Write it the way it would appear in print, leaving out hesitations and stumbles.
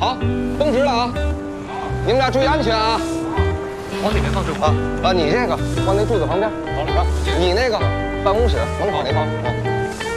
好，绷直了啊！你们俩注意安全啊！ 往里面放这块你这个放那柱子旁边。好了，你那个办公室门口那方。